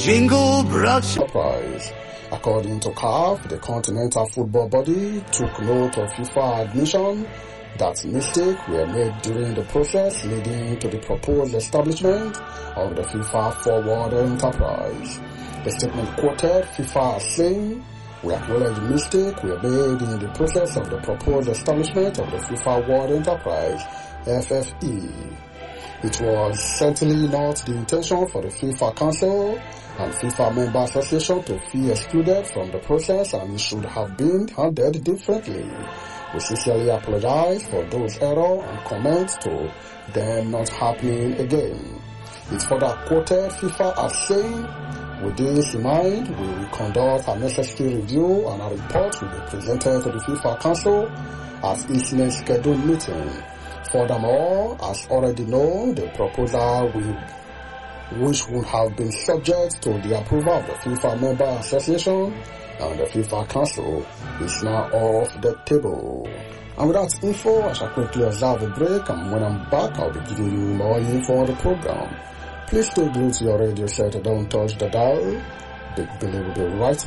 jingle brought surprise. According to CAF, the Continental Football Body took note of FIFA admission that mistakes were made during the process leading to the proposed establishment of the FIFA Forward Enterprise. The statement quoted FIFA as saying, "We acknowledge mistakes were made in the process of the proposed establishment of the FIFA World Enterprise, FFE. It was certainly not the intention for the FIFA Council and FIFA Member Association to be excluded from the process, and it should have been handled differently. We sincerely apologize for those errors and comments to them not happening again." It further quoted FIFA as saying, "With this in mind, we will conduct a necessary review and a report will be presented to the FIFA Council at its next scheduled meeting. Furthermore, as already known, the proposal which would have been subject to the approval of the FIFA Member Association and the FIFA Council is now off the table." And with that info, I shall quickly observe a break, and when I'm back, I'll be giving you more info on the program. Please stay glued to your radio set and don't touch the dial. Big Billy will be right